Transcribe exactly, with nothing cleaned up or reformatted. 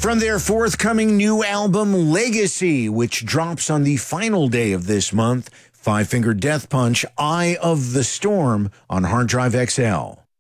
From their forthcoming new album, Legacy, which drops on the final day of this month, Five Finger Death Punch, Eye of the Storm on Hard Drive X L.